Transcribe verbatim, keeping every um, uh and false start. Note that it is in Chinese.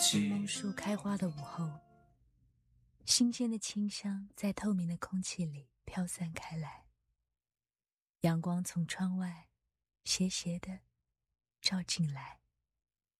柠檬树开花的午后，新鲜的清香在透明的空气里飘散开来，阳光从窗外斜斜地照进来。